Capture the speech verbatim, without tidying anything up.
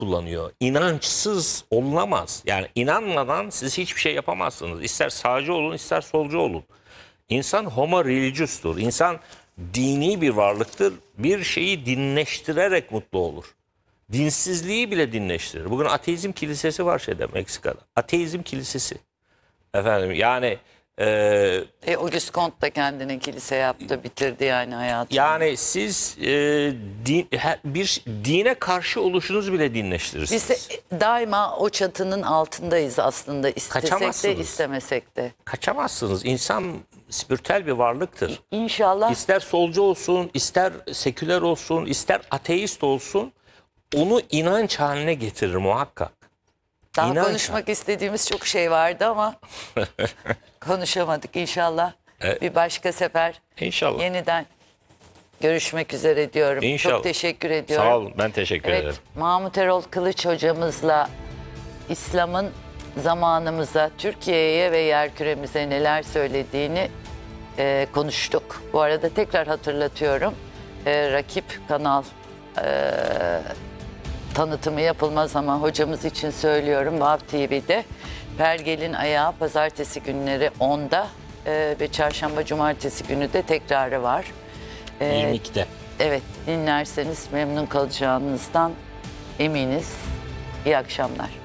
kullanıyor. İnançsız olunamaz. Yani inanmadan siz hiçbir şey yapamazsınız. İster sağcı olun, ister solcu olun. İnsan homo religious'tur. İnsan dini bir varlıktır. Bir şeyi dinleştirerek mutlu olur. Dinsizliği bile dinleştirir. Bugün ateizm kilisesi var şeyde, Meksika'da. Ateizm kilisesi. Efendim yani e, E, Auguste Comte da kendine kilise yaptı, bitirdi yani hayatını. yani siz e, din, her- bir dine karşı oluşunuz bile dinleştirirsiniz. Biz de daima o çatının altındayız aslında, istesek de Kaçamazsınız. istemesek de. Kaçamazsınız. İnsan spiritüel bir varlıktır. İnşallah İster solcu olsun, ister seküler olsun, ister ateist olsun, onu inanç haline getirir muhakkak. daha İnanç konuşmak istediğimiz çok şey vardı ama konuşamadık. İnşallah bir başka sefer İnşallah. yeniden görüşmek üzere diyorum. İnşallah. Çok teşekkür ediyorum. Sağ olun. Ben teşekkür Evet, ederim. Mahmut Erol Kılıç hocamızla İslam'ın zamanımıza, Türkiye'ye ve yerküremize neler söylediğini e, konuştuk. Bu arada tekrar hatırlatıyorum. E, rakip kanal e, tanıtımı yapılmaz ama hocamız için söylüyorum. Vav T V'de Pergel'in Ayağı pazartesi günleri onda e, ve çarşamba cumartesi günü de tekrarı var. E, yirmi ikide. Evet, dinlerseniz memnun kalacağınızdan eminiz. İyi akşamlar.